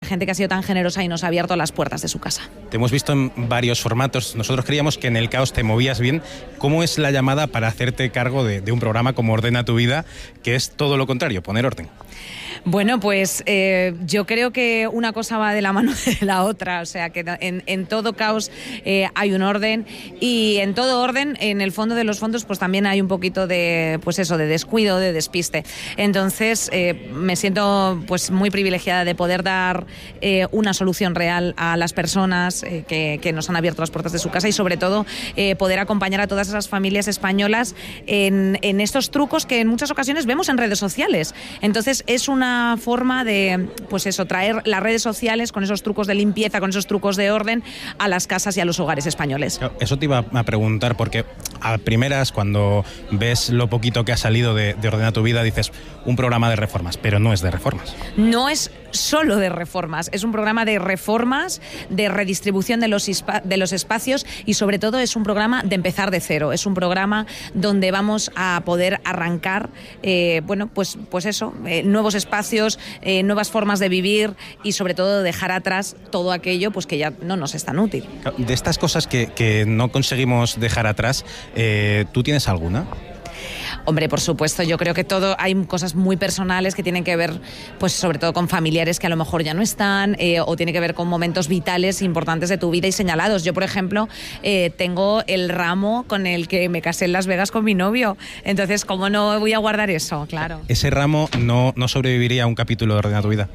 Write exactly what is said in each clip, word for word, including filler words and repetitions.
gente que ha sido tan generosa y nos ha abierto las puertas de su casa. Te hemos visto en varios formatos. Nosotros creíamos que en el caos te movías bien. ¿Cómo es la llamada para hacerte cargo de, de un programa como Ordena tu Vida, que es todo lo contrario, poner orden? Bueno, pues eh, yo creo que una cosa va de la mano de la otra, o sea que en, en todo caos eh, hay un orden, y en todo orden, en el fondo de los fondos, pues también hay un poquito de, pues eso, de descuido, de despiste. Entonces eh, me siento pues muy privilegiada de poder dar eh, una solución real a las personas eh, que, que nos han abierto las puertas de su casa, y sobre todo eh, poder acompañar a todas esas familias españolas en, en estos trucos que en muchas ocasiones vemos en redes sociales. Entonces es una forma de, pues eso, traer las redes sociales con esos trucos de limpieza, con esos trucos de orden a las casas y a los hogares españoles. Eso te iba a preguntar, porque a primeras, cuando ves lo poquito que ha salido de, de Ordena tu Vida, dices, un programa de reformas, pero no es de reformas. No es solo de reformas, es un programa de reformas, de redistribución de los, ispa- de los espacios, y sobre todo es un programa de empezar de cero, es un programa donde vamos a poder arrancar, eh, bueno, pues, pues eso, eh, nuevos espacios, eh, nuevas formas de vivir, y sobre todo dejar atrás todo aquello pues que ya no nos es tan útil. De estas cosas que, que no conseguimos dejar atrás, eh, ¿tú tienes alguna? Hombre, por supuesto, yo creo que todo, hay cosas muy personales que tienen que ver, pues sobre todo con familiares que a lo mejor ya no están, eh, o tiene que ver con momentos vitales importantes de tu vida y señalados. Yo, por ejemplo, eh, tengo el ramo con el que me casé en Las Vegas con mi novio, entonces, ¿cómo no voy a guardar eso? Claro. ¿Ese ramo no, no sobreviviría a un capítulo de Ordena tu Vida?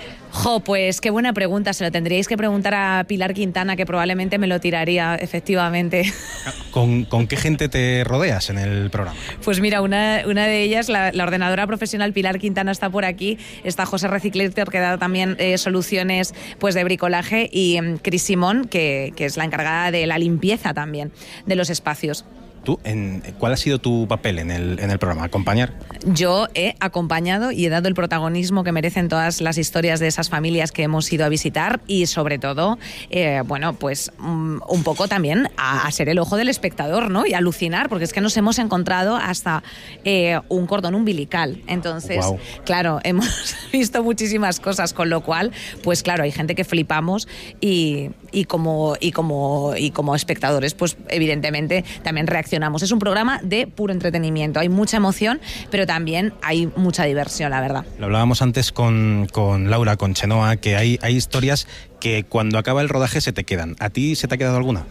Jo, pues qué buena pregunta. Se lo tendríais que preguntar a Pilar Quintana, que probablemente me lo tiraría, efectivamente. ¿Con, con qué gente te rodeas en el programa? Pues mira, una, una de ellas, la, la ordenadora profesional Pilar Quintana, está por aquí. Está José Reciclator, que da también eh, soluciones pues de bricolaje, y um, Cris Simón, que, que es la encargada de la limpieza también de los espacios. ¿Tú, en, cuál ha sido tu papel en el, en el programa? ¿Acompañar? Yo he acompañado y he dado el protagonismo que merecen todas las historias de esas familias que hemos ido a visitar, y sobre todo, eh, bueno, pues um, un poco también a, a ser el ojo del espectador, ¿no? Y alucinar, porque es que nos hemos encontrado hasta eh, un cordón umbilical. Entonces, wow. Claro, hemos visto muchísimas cosas, con lo cual, pues claro, hay gente que flipamos, y, y, como, y, como, y como espectadores, pues evidentemente también reaccionamos. Es un programa de puro entretenimiento, hay mucha emoción, pero también hay mucha diversión, la verdad. Lo hablábamos antes con, con Laura, con Chenoa, que hay, hay historias que cuando acaba el rodaje se te quedan. ¿A ti se te ha quedado alguna?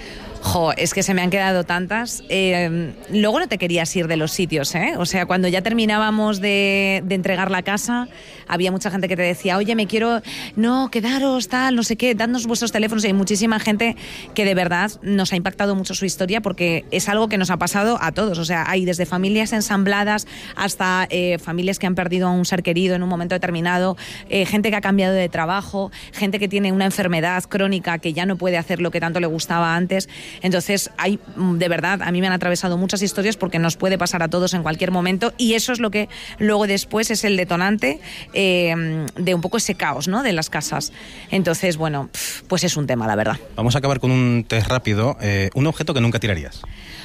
Jo, es que se me han quedado tantas. Eh, luego no te querías ir de los sitios, ¿eh? O sea, cuando ya terminábamos de, de entregar la casa, había mucha gente que te decía, oye, me quiero, no, quedaros, tal, no sé qué, dadnos vuestros teléfonos. Y hay muchísima gente que de verdad nos ha impactado mucho su historia, porque es algo que nos ha pasado a todos. O sea, hay desde familias ensambladas hasta eh, familias que han perdido a un ser querido en un momento determinado, eh, gente que ha cambiado de trabajo, gente que tiene una enfermedad crónica que ya no puede hacer lo que tanto le gustaba antes. Entonces, hay, de verdad, a mí me han atravesado muchas historias, porque nos puede pasar a todos en cualquier momento, y eso es lo que luego después es el detonante eh, de un poco ese caos, ¿no?, de las casas. Entonces, bueno, pues es un tema, la verdad. Vamos a acabar con un test rápido. Eh, un objeto que nunca tirarías.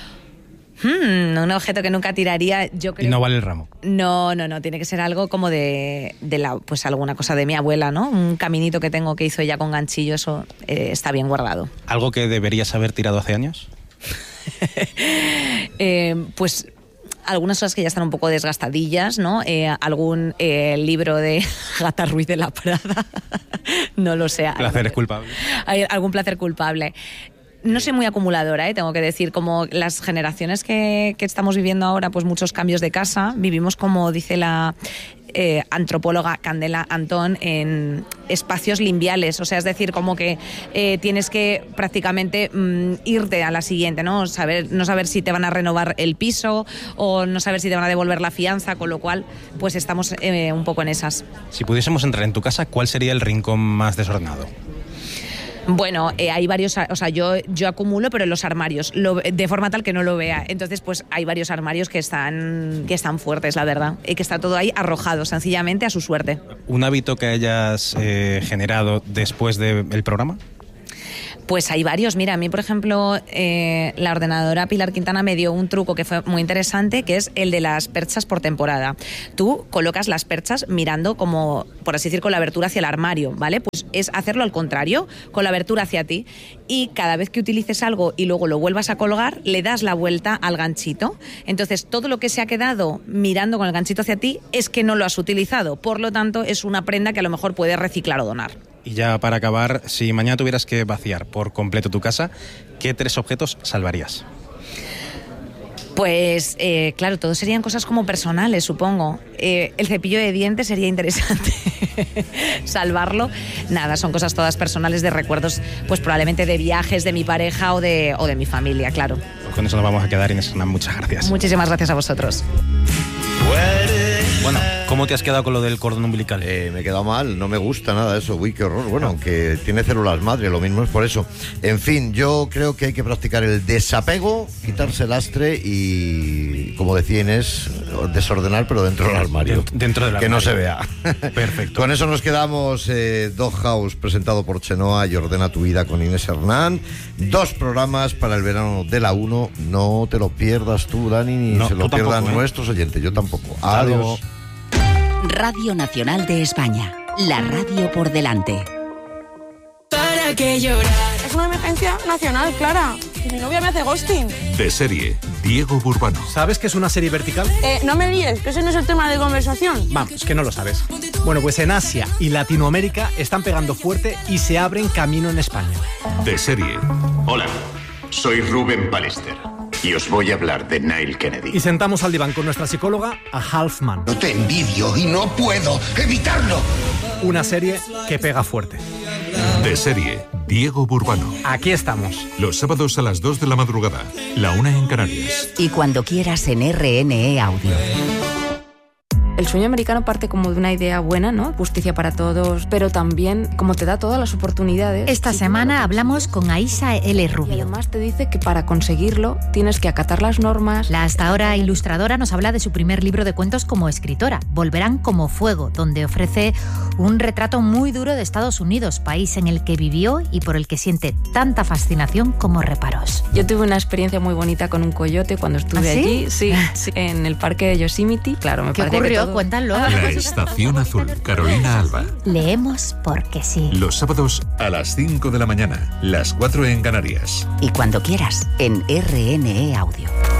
Hmm, un objeto que nunca tiraría, yo creo. Y no vale el ramo. No, no, no, tiene que ser algo como de, de la, pues alguna cosa de mi abuela, ¿no? Un caminito que tengo que hizo ella con ganchillo, eso eh, está bien guardado. ¿Algo que deberías haber tirado hace años? eh, pues algunas cosas que ya están un poco desgastadillas, ¿no? Eh, algún eh, libro de Agatha Ruiz de la Prada, no lo sé. Placer es culpable. Hay algún placer culpable. No soy muy acumuladora, ¿eh? Tengo que decir, como las generaciones que, que estamos viviendo ahora, pues muchos cambios de casa, vivimos, como dice la eh, antropóloga Candela Antón, en espacios limbiales, o sea, es decir, como que eh, tienes que prácticamente mm, irte a la siguiente, ¿no? Saber, no saber si te van a renovar el piso o no saber si te van a devolver la fianza, con lo cual, pues estamos eh, un poco en esas. Si pudiésemos entrar en tu casa, ¿cuál sería el rincón más desordenado? Bueno, eh, hay varios, o sea, yo, yo acumulo, pero en los armarios, lo, de forma tal que no lo vea. Entonces, pues hay varios armarios que están, que están fuertes, la verdad, y que está todo ahí arrojado, sencillamente a su suerte. ¿Un hábito que hayas eh, generado después del programa? Pues hay varios. Mira, a mí, por ejemplo, eh, la ordenadora Pilar Quintana me dio un truco que fue muy interesante, que es el de las perchas por temporada. Tú colocas las perchas mirando como, por así decir, con la abertura hacia el armario, ¿vale? Pues es hacerlo al contrario, con la abertura hacia ti. Y cada vez que utilices algo y luego lo vuelvas a colgar, le das la vuelta al ganchito. Entonces, todo lo que se ha quedado mirando con el ganchito hacia ti es que no lo has utilizado. Por lo tanto, es una prenda que a lo mejor puedes reciclar o donar. Y ya para acabar, si mañana tuvieras que vaciar por completo tu casa, ¿qué tres objetos salvarías? Pues, eh, claro, todos serían cosas como personales, supongo. Eh, el cepillo de dientes sería interesante salvarlo. Nada, son cosas todas personales, de recuerdos, pues probablemente de viajes de mi pareja o de, o de mi familia, claro. Pues con eso nos vamos a quedar, Inés Hernán. Muchas gracias. Muchísimas gracias a vosotros. Bueno, ¿cómo te has quedado con lo del cordón umbilical? Eh, me he quedado mal, no me gusta nada eso. Uy, qué horror. Bueno, aunque tiene células madre, lo mismo es por eso. En fin, yo creo que hay que practicar el desapego, quitarse el lastre y, como decía Inés, desordenar, pero dentro del armario. Dentro, dentro del armario. Que no se vea. Perfecto. Con eso nos quedamos. eh, Dog House, presentado por Chenoa y Ordena tu vida con Inés Hernán. Dos programas para el verano de la uno. No te lo pierdas tú, Dani, ni no, se lo pierdan tampoco, ¿eh? nuestros oyentes. Yo tampoco. Adiós. Radio Nacional de España. La radio por delante. ¿Para qué llorar? Es una emergencia nacional, Clara. Mi novia me hace ghosting. De serie, Diego Burbano. ¿Sabes qué es una serie vertical? Eh, no me líes, que ese no es el tema de conversación. Vamos, que no lo sabes. Bueno, pues en Asia y Latinoamérica están pegando fuerte y se abren camino en España. De serie. Hola, soy Rubén Pallister y os voy a hablar de Nile Kennedy. Y sentamos al diván con nuestra psicóloga, a Halfman. No te envidio y no puedo evitarlo. Una serie que pega fuerte. De serie, Diego Burbano. Aquí estamos. Los sábados a las dos de la madrugada, la una en Canarias. Y cuando quieras en R N E Audio. El sueño americano parte como de una idea buena, ¿no? Justicia para todos, pero también como te da todas las oportunidades. Esta semana hablamos con Aisha L. Rubio. Y además te dice que para conseguirlo tienes que acatar las normas. La hasta ahora ilustradora nos habla de su primer libro de cuentos como escritora, Volverán como fuego, donde ofrece un retrato muy duro de Estados Unidos, país en el que vivió y por el que siente tanta fascinación como reparos. Yo tuve una experiencia muy bonita con un coyote cuando estuve ¿Ah, sí? allí, sí, sí, en el parque de Yosemite. Claro, me ¿Qué parece ocurrió? que todo... Cuéntalo. La Estación Azul, Carolina Alba. Leemos porque sí. Los sábados a las cinco de la mañana, las cuatro en Canarias. Y cuando quieras en R N E Audio.